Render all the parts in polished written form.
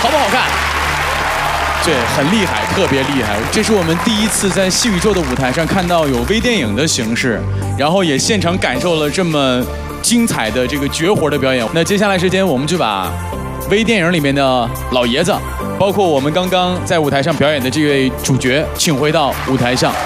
好不好看？对，很厉害，特别厉害。这是我们第一次在戏宇宙的舞台上看到有微电影的形式，然后也现场感受了这么精彩的这个绝活的表演。那接下来时间，我们就把微电影里面的老爷子，包括我们刚刚在舞台上表演的这位主角，请回到舞台上。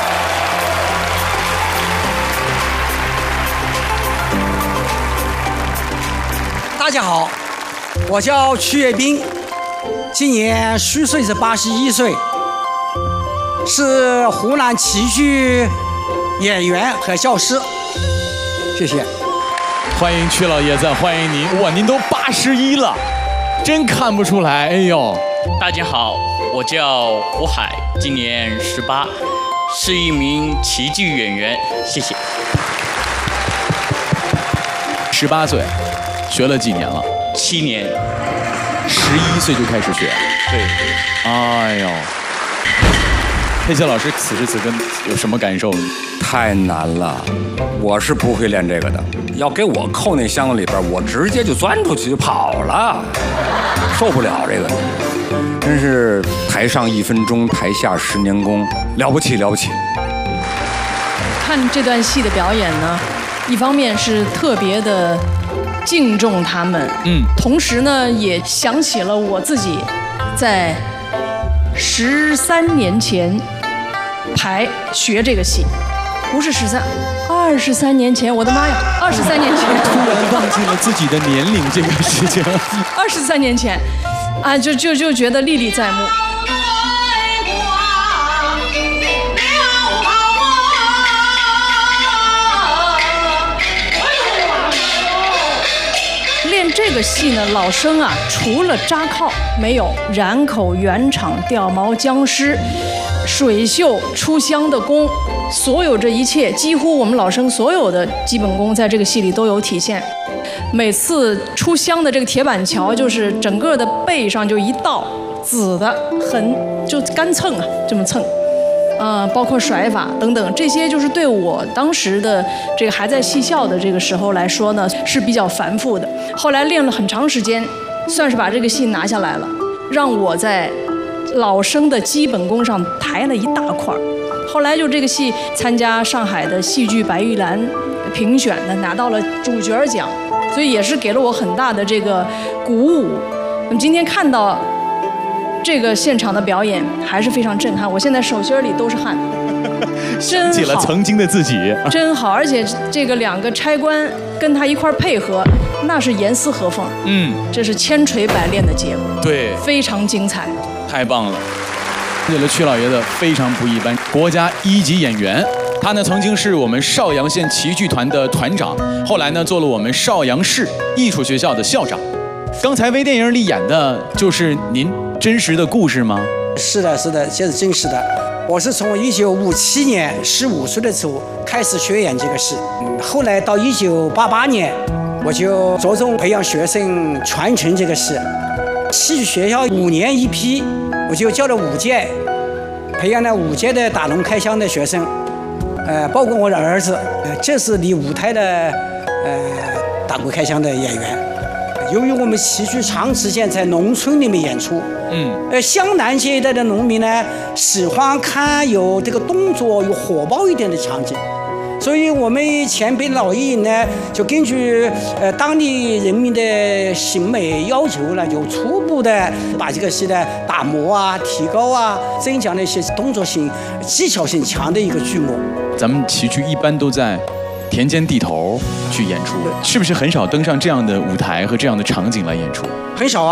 大家好，我叫曲跃斌，今年虚岁是81岁，是湖南戏剧演员和教师。谢谢。 欢迎曲老爷子，欢迎您！哇，您都81了，真看不出来。哎呦， 大家好，我叫胡海，今年18，是一名戏剧演员。谢谢。 18岁，学了几年了 ？7年。 11岁就开始学。 对。 哎呦，佩奇老师此时此刻有什么感受？ 太难了，我是不会练这个的。要给我扣那箱子里边，我直接就钻出去就跑了，受不了这个。真是台上1分钟，台下10年功，了不起了不起。 看这段戏的表演呢，一方面是特别的敬重他们，同时呢也想起了我自己在13年前学这个戏，不是23年前，我的妈呀，23年前， 突然忘记了自己的年龄这个事情。 23年前，啊，就觉得历历在目。练这个戏呢，老生啊，除了扎靠，没有染口、圆场、掉毛、僵尸、水袖、出香的功，所有这一切，几乎我们老生所有的基本功，在这个戏里都有体现。每次出香的这个铁板桥，就是整个的背上就一道紫的，就干蹭啊，这么蹭。包括甩法等等，这些就是对我当时的这个还在戏校的这个时候来说呢，是比较繁复的。后来练了很长时间，算是把这个戏拿下来了，让我在老生的基本功上抬了一大块。后来就这个戏参加上海的戏剧白玉兰评选的，拿到了主角奖，所以也是给了我很大的这个鼓舞。那么今天看到这个现场的表演还是非常震撼，我现在手心里都是汗，真好， 想起了曾经的自己， 真好。而且这个2个差官跟他一块配合，那是严丝合缝，这是千锤百炼的结果， 对， 非常精彩， 太棒了。了解了曲老爷子非常不一般，国家1级演员。他呢曾经是我们邵阳县棋剧团的团长，后来呢做了我们邵阳市艺术学校的校长。刚才微电影里演的就是您真实的故事吗？ 是的，这是真实的。我是从1957年15岁的时候开始学演这个戏，后来到1988年，我就着重培养学生传承这个戏。戏剧学校5年一批，我就教了5届，培养了5届的打龙开箱的学生，包括我的儿子，这是离舞台的打鼓开箱的演员。由于我们戏剧长时间在农村里面演出，湘南这一带的农民呢，喜欢看有这个动作有火爆一点的场景，所以我们前辈老艺人呢，就根据当地人民的审美要求呢，就初步的把这个戏呢打磨啊、提高啊，增加了一些动作性、技巧性强的一个剧目。 咱们戏剧一般都在田间地头去演出，是不是很少登上这样的舞台和这样的场景来演出？ 很少啊。